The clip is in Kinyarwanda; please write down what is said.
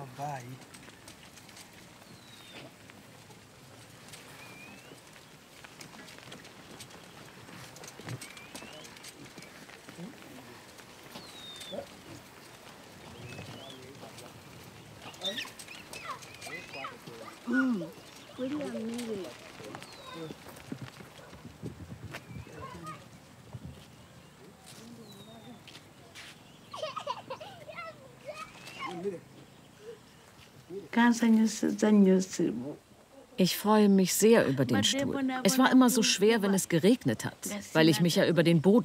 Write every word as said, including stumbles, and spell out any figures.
Ich freue mich sehr über den Stuhl. Es war immer so schwer, wenn es geregnet hat, weil ich mich ja über den Boden